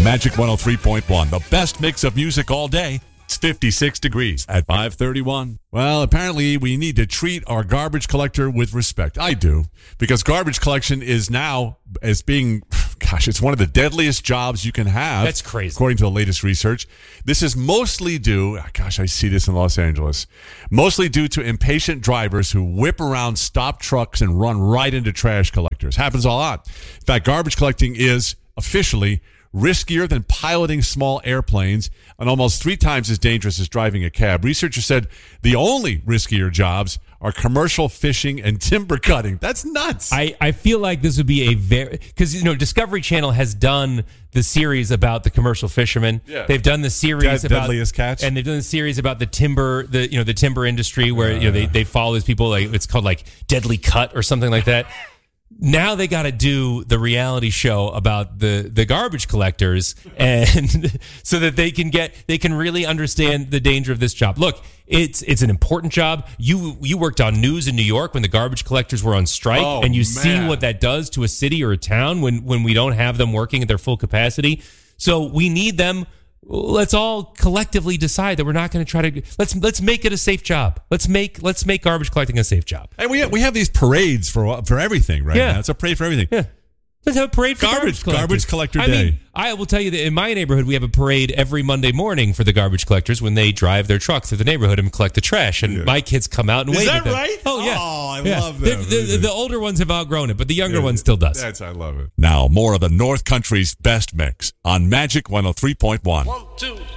Magic 103.1, the best mix of music all day. It's 56 degrees at 531. Well, apparently we need to treat our garbage collector with respect. I do, because garbage collection is now as being, it's one of the deadliest jobs you can have. That's crazy. According to the latest research. This is mostly due, I see this in Los Angeles, mostly due to impatient drivers who whip around stopped trucks and run right into trash collectors. Happens a lot. In fact, garbage collecting is officially riskier than piloting small airplanes and almost 3 times as dangerous as driving a cab. Researchers said the only riskier jobs are commercial fishing and timber cutting. That's nuts. I feel like this would be a very, because Discovery Channel has done the series about the commercial fishermen. Yeah. They've done the series about Deadliest Catch, and they've done the series about the timber, the timber industry where they follow these people. Like it's called like Deadly Cut or something like that. Now they got to do the reality show about the garbage collectors, and so that they can really understand the danger of this job. Look, it's an important job. You worked on news in New York when the garbage collectors were on strike, and you see what that does to a city or a town when we don't have them working at their full capacity. So we need them. Let's all collectively decide that we're not going to try to. Let's make it a safe job. Let's make garbage collecting a safe job. And we have these parades for everything right now. It's a parade for everything. Yeah. Let's have a parade for garbage collector day. I mean, I will tell you that in my neighborhood we have a parade every Monday morning for the garbage collectors when they drive their truck through the neighborhood and collect the trash. And my kids come out and wave at them. Is that right? Oh yeah. Oh, I love that. The older ones have outgrown it, but the younger one still does. I love it. Now more of the North Country's best mix on Magic 103.1. 1, 2.